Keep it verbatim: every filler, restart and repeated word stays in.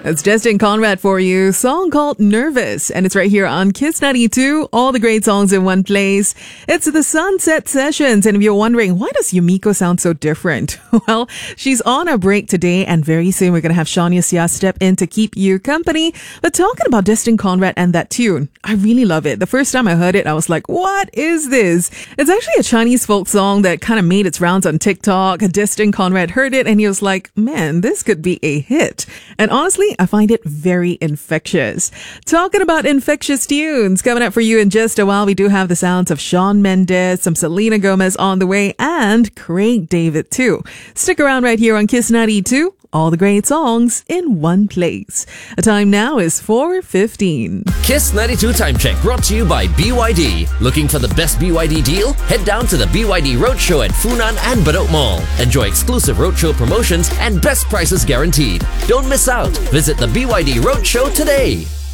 That's Destin Conrad for you. Song called Nervous. And it's right here on Kiss ninety-two. All the great songs in one place. It's the Sunset Sessions. And if you're wondering, why does Yumiko sound so different? Well, she's on a break today. And very soon we're going to have Shania Sia step in to keep you company. But talking about Destin Conrad and that tune, I really love it. The first time I heard it, I was like, what is this? It's actually a Chinese folk song that kind of made its rounds on TikTok. Destin Conrad heard it and he was like, man, this could be a hit. And honestly, I find it very infectious. Talking about infectious tunes, coming up for you in just a while, we do have the sounds of Shawn Mendes, some Selena Gomez on the way, and Craig David too. Stick around right here on Kiss ninety-two. All the great songs in one place. The time now is four fifteen. Kiss ninety-two Time Check brought to you by B Y D. Looking for the best B Y D deal? Head down to the B Y D Roadshow at Funan and Bedok Mall. Enjoy exclusive roadshow promotions and best prices guaranteed. Don't miss out. Visit the B Y D Roadshow today.